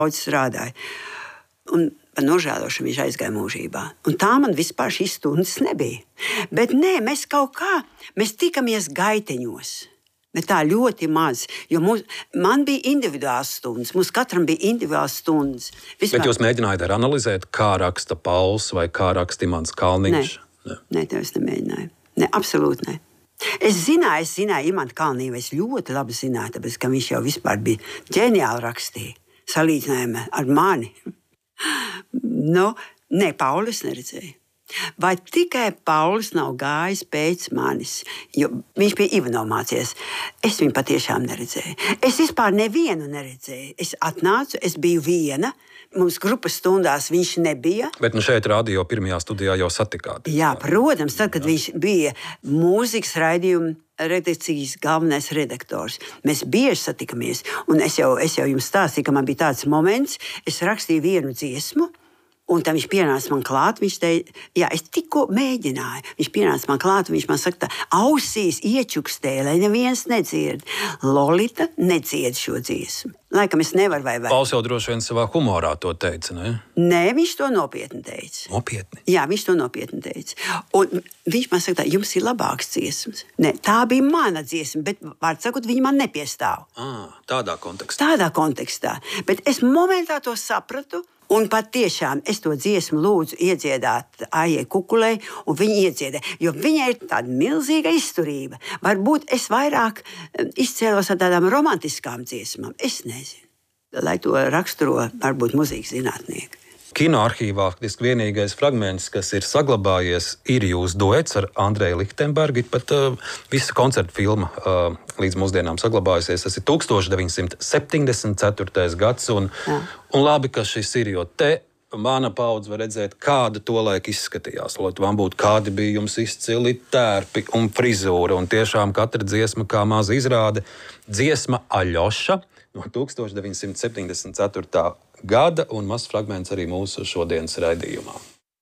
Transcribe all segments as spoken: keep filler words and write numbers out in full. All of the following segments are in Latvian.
daudz strādāja. Un par nožēlošanu viņš aizgāja mūžībā. Un tā man vispār šīs stundas nebija. Bet nē, mēs kaut kā, mēs tikamies gaiteņos. Bet tā ļoti maz, jo mums, man bija individuāls stundas, mums katram bija individuāls stundas. Vispār... Bet jūs mēģinājāt arī analizēt, kā raksta Pauls vai kā raksta Imants Kalniņš? Nē, nē, to es nemēģināju. Nē, absolūti nē. Es zināju, es zināju Imantu Kalniņu, es ļoti labi zināju, tāpēc, ka viņš jau vispār bija ģeniāli rakstīja, salīdzinājumā ar mani. Nu, nē, Paulis neredzēja. Vai tikai Paulis nav gājis pēc manis, jo viņš pie Ivano mācījies. Es viņu patiešām neredzēju. Es vispār nevienu neredzēju. Es atnācu, es biju viena, mums grupas stundās viņš nebija. Bet nu šeit radio pirmajā studijā jau satikāt. Jā, protams, tad, kad Jā. viņš bija mūzikas raidījuma redakcijas galvenais redaktors. Mēs bieži satikamies, un es jau, es jau jums stāstīju, ka man bija tāds moments, es rakstīju vienu dziesmu, un tad viņš pienāca man klāt, viņš teica, jā, es tikko mēģināju. Viņš pienāca man klāt, un viņš man saka, tā ausīs iečukstēja, lai neviens nedzird. Lolita nedzied šo dziesmu. Laikam es nevaru vai vai. Pauls jau droši vien savā humorā to teica, ne? Nē, viņš to nopietni teica. Nopietni? Jā, viņš to nopietni teica. Un viņš man saka, tā, jums ir labāks dziesmas. Nē, tā bija mana dziesma, bet, vārds sakot, viņa man nepiestāv. À, tādā kontekstā. Tādā kontekstā. Bet es momentā to sapratu, un pat tiešām es to dziesmu lūdzu iedziedāt Aijai Kukulei, un viņa iedziedē, jo viņai ir tāda milzīga izturība. Varbūt es vairāk izcēlos ar tādām romantiskām dziesmām. Es nezinu, lai to raksturo varbūt mūzikas zinātnieki. Kino arhīvā faktiski vienīgais fragments, kas ir saglabājies, ir jūsu duets ar Andreju Lichtenbergu. Pat uh, visa koncerta filma uh, līdz mūsdienām saglabājusies. Tas ir tūkstoš deviņsimt septiņdesmit ceturtais gads. Un, un labi, ka šis ir, jo te mana paudze var redzēt, kāda tolaik izskatījās. Lai tu man būtu, kādi bija jums izcili tērpi un frizūra. Un tiešām katra dziesma kā maza izrāde. Dziesma Aļoša no tūkstoš deviņsimt septiņdesmit ceturtā gada un mazs fragments arī mūsu šodienas raidījumā.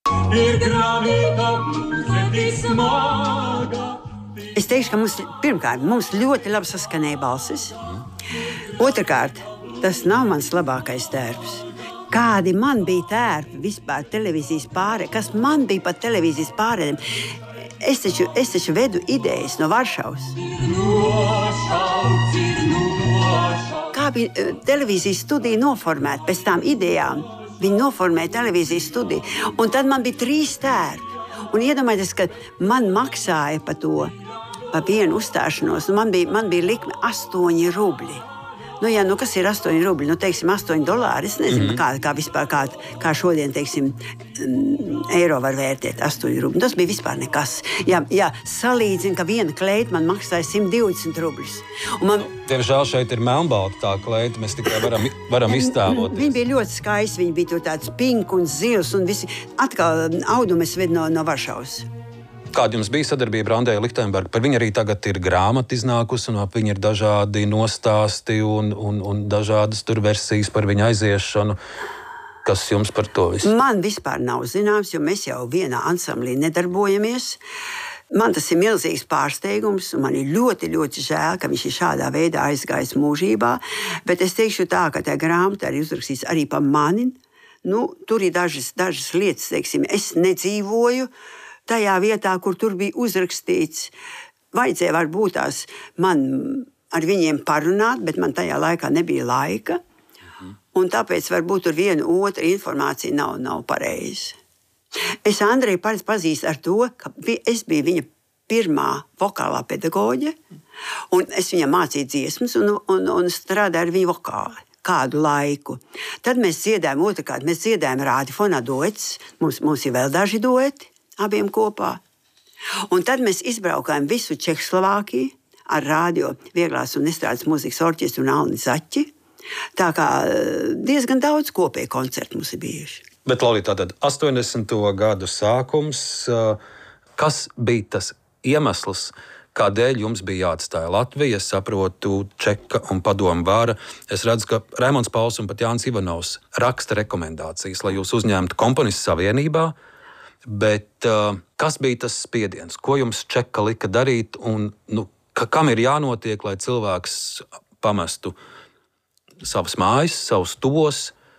Es teikšu, ka mums, pirmkārt, mums ļoti labi saskanēja balsis. Otrakārt, tas nav mans labākais tērps. Kādi man bija tērpi vispār televīzijas pārē, kas man bija pat televīzijas pārēdiem. Es taču, es taču vedu idejas no Varšavas. Kā bija televīzijas studija noformēta pēc tām idejām? Viņi noformēja televīzijas studiju. Un tad man bija trīs tērpi. Un iedomājieties, ka man maksāja par to, par vienu uzstāšanos. Man bija, man bija likme astoņi rubļi. Nu, jā, nu, kas ir astoņi rubļi? Nu, teiksim, astoņi dolāri. Es nezinu, mm -hmm. kā, kā vispār, kā, kā šodien, teiksim, eiro var vērtēt astoņi rubļi. Tas bija vispār nekas. Jā, jā salīdzinu, ka viena kleita man maksāja simt divdesmit rubļus. Man... Diemžēl šeit ir melnbalta tā kleita, mēs tikai varam, varam iztēloties. Viņa bija ļoti skaista, viņa bija tāds pink un zils, un visi atkal audumu es vedu no, no Varšavas. Kāda jums bija sadarbība ar Andreju Lichtenbergu? Par viņu arī tagad ir grāmata iznākusi, un ap viņu ir dažādi nostāsti un, un, un dažādas tur versijas par viņu aiziešanu. Kas jums par to visu? Man vispār nav zināms, jo mēs jau vienā ansamblī nedarbojamies. Man tas ir milzīgs pārsteigums, un man ir ļoti, ļoti žēl, ka viņš ir šādā veidā aizgājis mūžībā. Bet es teikšu tā, ka tā grāmata arī uzrakstīts arī par mani. Nu, tur ir dažas, dažas lietas, teiksim, es nedzīvoju tajā vietā, kur tur bija uzrakstīts. Vajadzēja varbūt tās man ar viņiem parunāt, bet man tajā laikā nebija laika. Un tāpēc varbūt tur viena otra informācija nav, nav pareiza. Es Andreju pazīstu ar to, ka es biju viņa pirmā vokālā pedagoģe, un es viņam mācīju dziesmas un, un, un strādāju ar viņu vokāli kādu laiku. Tad mēs dziedājām, otrkārt, mēs dziedājām rādiofonā duets, mums, mums ir vēl daži dueti, abiem kopā. Un tad mēs izbraukājām visu Čehoslovākiju ar radio vieglās un estrādes mūzikas orķestru un Alni Zaķi. Tā kā diezgan daudz kopēju koncertu mums ir bijuši. Bet, Lolita, tātad astoņdesmito gadu sākums, kas bija tas iemesls, kādēļ jums bija jāatstāja Latvija? Es saprotu, Čeka un padomu vara. Es redzu, ka Raimonds Pauls un pat Jānis Ivanovs raksta rekomendācijas, lai jūs uzņemtu komponistu savienībā. Bet uh, kas bija tas spiediens? Ko jums Čeka lika darīt? Un, nu, ka, kam ir jānotiek, lai cilvēks pamestu savas mājas, savus tuvos